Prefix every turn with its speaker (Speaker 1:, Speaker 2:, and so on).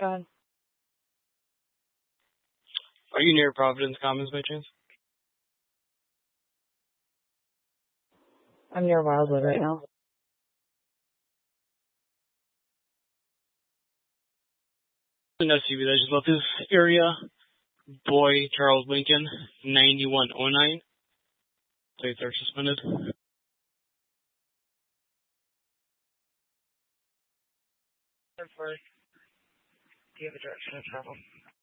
Speaker 1: Done.
Speaker 2: Are you near Providence Commons by chance?
Speaker 1: I'm near Wildwood right now.
Speaker 2: No CB that just left this area. Boy Charles Lincoln, 9109. Plates are suspended.
Speaker 1: First, do you have a direction of travel?